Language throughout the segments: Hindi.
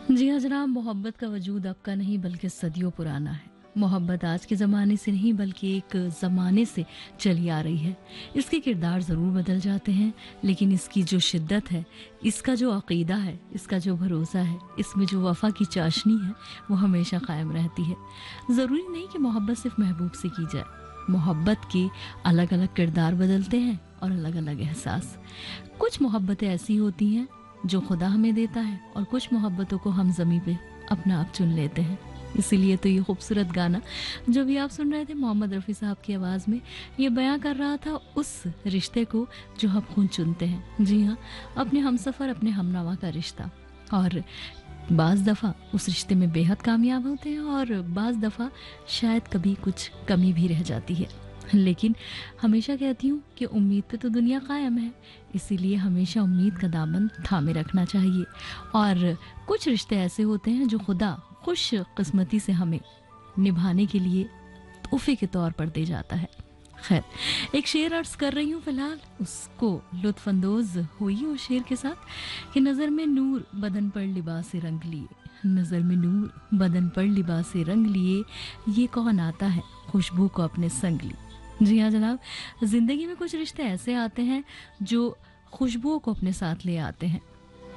जी हाँ जनाब, मोहब्बत का वजूद अब का नहीं बल्कि सदियों पुराना है। मोहब्बत आज के ज़माने से नहीं बल्कि एक ज़माने से चली आ रही है। इसके किरदार ज़रूर बदल जाते हैं, लेकिन इसकी जो शिद्दत है, इसका जो अक़ीदा है, इसका जो भरोसा है, इसमें जो वफ़ा की चाशनी है, वो हमेशा कायम रहती है। ज़रूरी नहीं कि मोहब्बत सिर्फ महबूब से की जाए। मोहब्बत के अलग अलग किरदार बदलते हैं और अलग अलग एहसास। कुछ मोहब्बतें ऐसी होती हैं जो खुदा हमें देता है और कुछ मोहब्बतों को हम ज़मीं पे अपना आप चुन लेते हैं। इसीलिए तो ये खूबसूरत गाना जो भी आप सुन रहे थे मोहम्मद रफ़ी साहब की आवाज़ में, ये बयां कर रहा था उस रिश्ते को जो हम खुद चुनते हैं। जी हाँ, अपने हमसफ़र, अपने हमनवा का रिश्ता। और बाज़ दफ़ा उस रिश्ते में बेहद कामयाब होते हैं और बाज़ दफ़ा शायद कभी कुछ कमी भी रह जाती है। लेकिन हमेशा कहती हूँ कि उम्मीद पे तो दुनिया कायम है, इसीलिए हमेशा उम्मीद का दामन थामे रखना चाहिए। और कुछ रिश्ते ऐसे होते हैं जो खुदा खुश किस्मती से हमें निभाने के लिए तोहफे के तौर पर दे जाता है। खैर, एक शेर अर्ज कर रही हूँ फिलहाल, उसको लुत्फ अंदोज हुई उस शेर के साथ कि नज़र में नूर बदन पर लिबास रंग लिए, नज़र में नूर बदन पर लिबास रंग लिए, ये कौन आता है खुशबू को अपने संग लिए। जी हाँ जनाब, ज़िंदगी में कुछ रिश्ते ऐसे आते हैं जो खुशबुओं को अपने साथ ले आते हैं।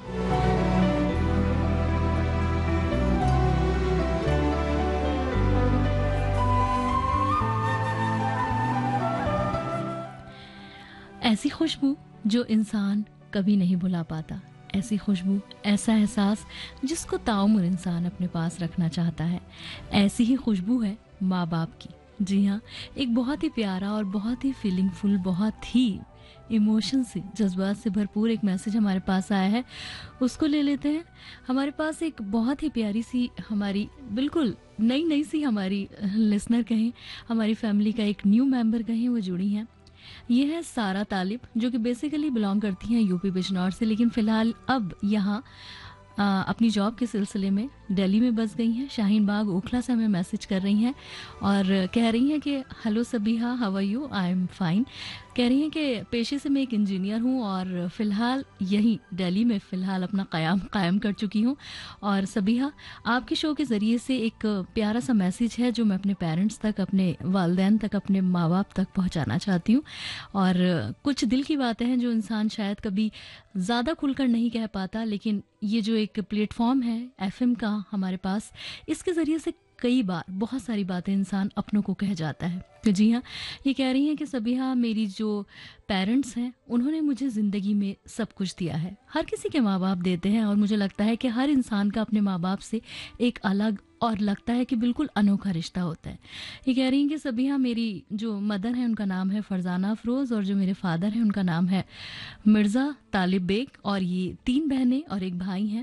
ऐसी खुशबू जो इंसान कभी नहीं भुला पाता, ऐसी खुशबू, ऐसा एहसास जिसको ताउम्र इंसान अपने पास रखना चाहता है। ऐसी ही खुशबू है माँ बाप की। जी हाँ, एक बहुत ही प्यारा और बहुत ही फीलिंगफुल, बहुत ही इमोशन से, जज्बात से भरपूर एक मैसेज हमारे पास आया है, उसको ले लेते हैं। हमारे पास एक बहुत ही प्यारी सी, हमारी बिल्कुल नई नई सी हमारी लिसनर कहें, हमारी फैमिली का एक न्यू मेंबर कहें, वो जुड़ी हैं। ये है सारा तालिब, जो कि बेसिकली बिलोंग करती हैं यूपी बिजनौर से, लेकिन फ़िलहाल अब यहाँ अपनी जॉब के सिलसिले में दिल्ली में बस गई हैं। शाहीन बाग ओखला से हमें मैसेज कर रही हैं और कह रही हैं कि hello Sabiha, how are you, I am fine. कह रही हैं कि पेशे से मैं एक इंजीनियर हूँ और फ़िलहाल यहीं दिल्ली में फ़िलहाल अपना कायम कर चुकी हूँ। और सबीहा, आपके शो के ज़रिए से एक प्यारा सा मैसेज है जो मैं अपने पेरेंट्स तक, अपने वालिदैन तक, अपने माँ बाप तक पहुँचाना चाहती हूँ। और कुछ दिल की बातें हैं जो इंसान शायद कभी ज़्यादा खुलकर नहीं कह पाता, लेकिन ये जो एक प्लेटफॉर्म है एफएम का हमारे पास, इसके ज़रिए से कई बार बहुत सारी बातें इंसान अपनों को कह जाता है। तो जी हाँ, ये कह रही हैं कि सबीहा, मेरी जो पेरेंट्स हैं उन्होंने मुझे ज़िंदगी में सब कुछ दिया है। हर किसी के माँ बाप देते हैं और मुझे लगता है कि हर इंसान का अपने माँ बाप से एक अलग और लगता है कि बिल्कुल अनोखा रिश्ता होता है। ये कह रही हैं कि सबीहा, मेरी जो मदर है उनका नाम है फरजाना अफरोज़ और जो मेरे फादर हैं उनका नाम है मिर्ज़ा तालिब बेग, और ये 3 बहनें और एक भाई हैं।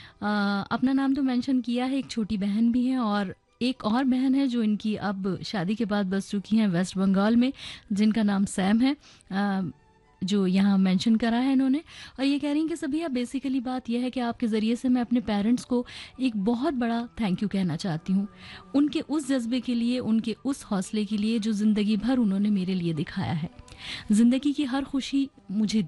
अपना नाम तो मेंशन किया है, एक छोटी बहन भी है और एक और बहन है जो इनकी अब शादी के बाद बस चुकी हैं वेस्ट बंगाल में, जिनका नाम सैम है, जो यहाँ मेंशन करा है इन्होंने। और ये कह रही हैं कि सभी बेसिकली बात यह है कि आपके ज़रिए से मैं अपने पेरेंट्स को एक बहुत बड़ा थैंक यू कहना चाहती हूँ, उनके उस जज्बे के लिए, उनके उस हौसले के लिए जो ज़िंदगी भर उन्होंने मेरे लिए दिखाया है। ज़िंदगी की हर खुशी मुझे